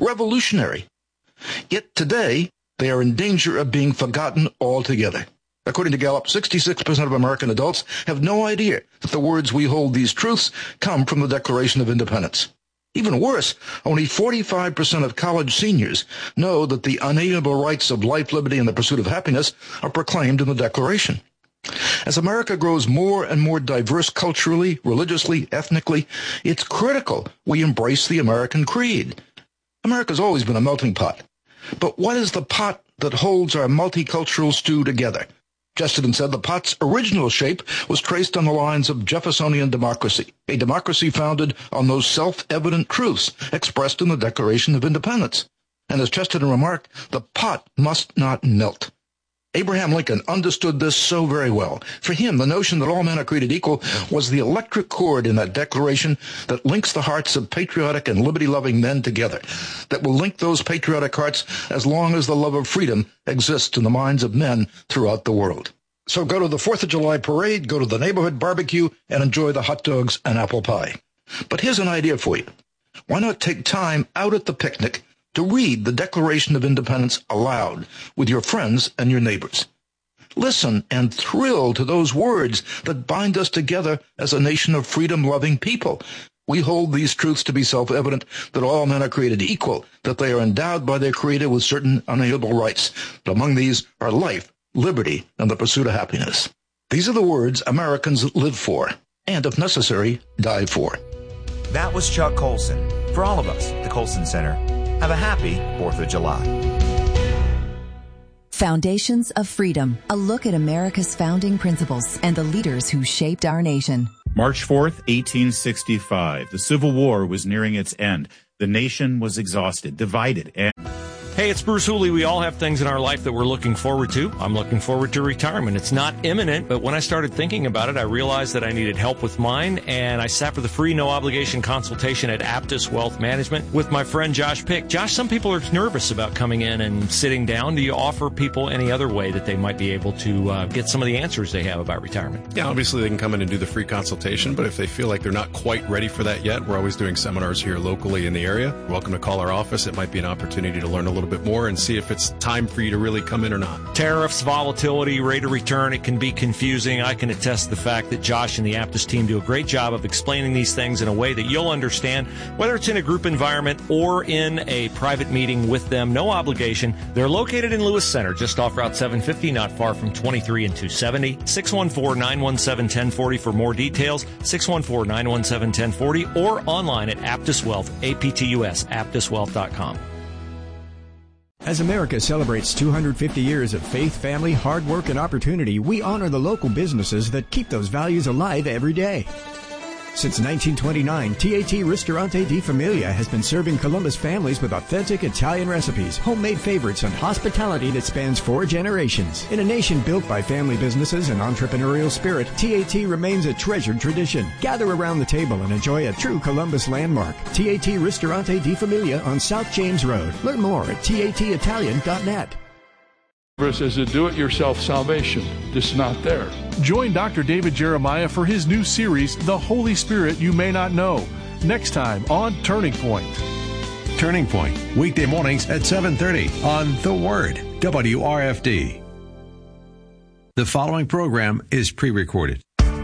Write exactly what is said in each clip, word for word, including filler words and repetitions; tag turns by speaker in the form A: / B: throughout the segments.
A: revolutionary. Yet today, they are in danger of being forgotten altogether. According to Gallup, sixty-six percent of American adults have no idea that the words "we hold these truths" come from the Declaration of Independence. Even worse, only forty-five percent of college seniors know that the unalienable rights of life, liberty, and the pursuit of happiness are proclaimed in the Declaration. As America grows more and more diverse culturally, religiously, ethnically, it's critical we embrace the American creed. America's always been a melting pot. But what is the pot that holds our multicultural stew together? Chesterton said the pot's original shape was traced on the lines of Jeffersonian democracy, a democracy founded on those self-evident truths expressed in the Declaration of Independence. And as Chesterton remarked, the pot must not melt. Abraham Lincoln understood this so very well. For him, the notion that all men are created equal was the electric cord in that declaration that links the hearts of patriotic and liberty-loving men together, that will link those patriotic hearts as long as the love of freedom exists in the minds of men throughout the world. So go to the fourth of July parade, go to the neighborhood barbecue, and enjoy the hot dogs and apple pie. But here's an idea for you. Why not take time out at the picnic to read the Declaration of Independence aloud with your friends and your neighbors? Listen and thrill to those words that bind us together as a nation of freedom-loving people. We hold these truths to be self-evident, that all men are created equal, that they are endowed by their Creator with certain unalienable rights. But among these are life, liberty, and the pursuit of happiness. These are the words Americans live for, and if necessary, die for.
B: That was Chuck Colson. For all of us at the Colson Center, have a happy fourth of July.
C: Foundations of Freedom, a look at America's founding principles and the leaders who shaped our nation.
D: March fourth, eighteen sixty-five. The Civil War was nearing its end. The nation was exhausted, divided, and...
E: Hey, it's Bruce Hooley. We all have things in our life that we're looking forward to. I'm looking forward to retirement. It's not imminent, but when I started thinking about it, I realized that I needed help with mine, and I sat for the free, no-obligation consultation at Aptus Wealth Management with my friend Josh Pick. Josh, some people are nervous about coming in and sitting down. Do you offer people any other way that they might be able to uh, get some of the answers they have about retirement?
F: Yeah, obviously they can come in and do the free consultation, but if they feel like they're not quite ready for that yet, we're always doing seminars here locally in the area. You're welcome to call our office. It might be an opportunity to learn a little bit more and see if it's time for you to really come in or not.
E: Tariffs, volatility, rate of return, it can be confusing. I can attest to the fact that Josh and the Aptus team do a great job of explaining these things in a way that you'll understand, whether it's in a group environment or in a private meeting with them. No obligation. They're located in Lewis Center, just off Route seven fifty, not far from twenty-three and two seventy. six one four, nine one seven, one zero four zero for more details. six one four, nine one seven, one zero four zero or online at Aptus Wealth, A P T U S, aptus wealth dot com.
G: As America celebrates two hundred fifty years of faith, family, hard work, and opportunity, we honor the local businesses that keep those values alive every day. Since nineteen twenty-nine, T A T Ristorante di Familia has been serving Columbus families with authentic Italian recipes, homemade favorites, and hospitality that spans four generations. In a nation built by family businesses and entrepreneurial spirit, T A T remains a treasured tradition. Gather around the table and enjoy a true Columbus landmark. T A T Ristorante di Familia on South James Road. Learn more at T A T Italian dot net.
H: As a do-it-yourself salvation, just not there.
I: Join Doctor David Jeremiah for his new series, The Holy Spirit You May Not Know, next time on Turning Point.
J: Turning Point, weekday mornings at seven thirty on The Word, W R F D. The following program is pre-recorded.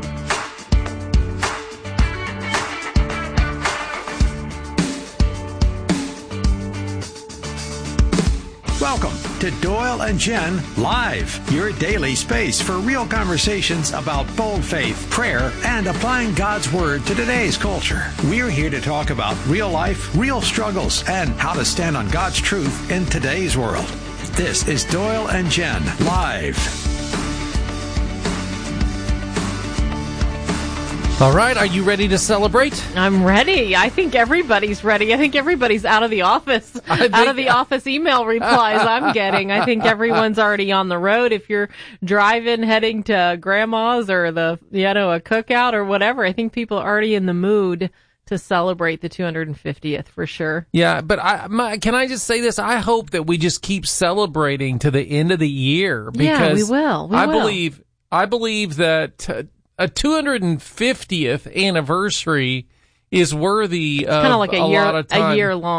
J: Welcome to Doyle and Jen Live, your daily space for real conversations about bold faith, prayer, and applying God's Word to today's culture. We're here to talk about real life, real struggles, and how to stand on God's truth in today's world. This is Doyle and Jen Live.
K: All right, are you ready to celebrate?
L: I'm ready. I think everybody's ready. I think everybody's out of the office, think, out of the office email replies I'm getting. I think everyone's already on the road. If you're driving, heading to grandma's or the, you know, a cookout or whatever, I think people are already in the mood to celebrate the two hundred fiftieth for sure.
K: Yeah, but I, my, can I just say this? I hope that we just keep celebrating to the end of the year because
L: yeah, we will. We
K: I
L: will.
K: believe I believe that uh, a two hundred fiftieth anniversary is worthy of
L: kind of like a,
K: a
L: year,
K: lot of time.
L: a year long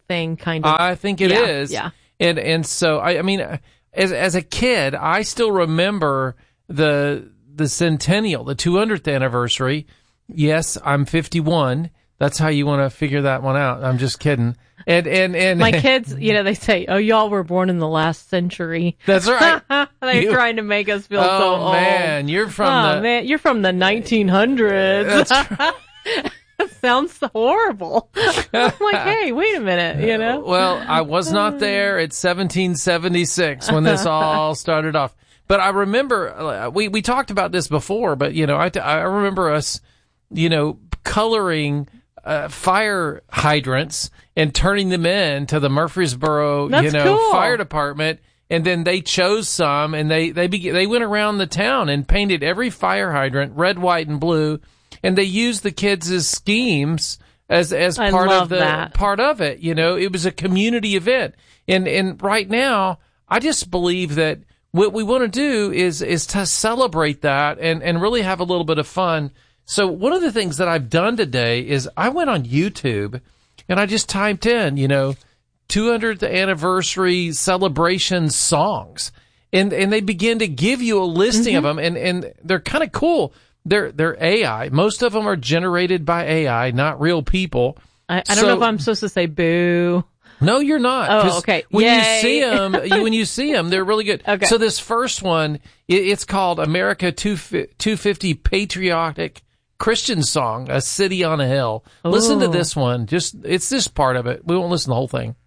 L: thing, kind of.
K: I think it
L: yeah,
K: is.
L: Yeah.
K: And and so I, I mean, as as a kid, I still remember the the centennial, the two hundredth anniversary. Yes, I'm fifty-one. That's how you want to figure that one out. I'm just kidding. And and and
L: my kids, you know, they say, "Oh, y'all were born in the last century."
K: That's right.
L: They're
K: you,
L: trying to make us feel
K: oh,
L: so old.
K: Oh man, you're from
L: oh,
K: the
L: man, you're from the nineteen hundreds.
K: That's right.
L: Sounds horrible. I'm like, hey, wait a minute, you know?
K: Well, I was not there at seventeen seventy-six when this all started off. But I remember, we, we talked about this before, but, you know, I, I remember us, you know, coloring uh, fire hydrants and turning them in to the Murfreesboro,
L: That's
K: you know,
L: cool.
K: fire department. And then they chose some, and they, they, be, they went around the town and painted every fire hydrant red, white, and blue. And they used the kids' schemes as as
L: I
K: part
L: love
K: of the
L: that.
K: part of it. You know, it was a community event. And and right now, I just believe that what we want to do is is to celebrate that and, and really have a little bit of fun. So one of the things that I've done today is I went on YouTube and I just typed in, you know, two hundredth anniversary celebration songs. And and they begin to give you a listing
L: Mm-hmm.
K: of them, and, and they're kind of cool. They're they're A I. Most of them are generated by A I, not real people.
L: I, I don't
K: So-
L: know if I'm supposed to say boo.
K: No, you're not.
L: Oh,
K: 'Cause
L: okay.
K: When
L: Yay.
K: you see them, you, when you see them, they're really good.
L: Okay.
K: So this first one, it, it's called America two fifty Patriotic Christian Song, A City on a Hill. Listen to
L: Ooh.
K: this one. Just it's this part of it. We won't listen to the whole thing.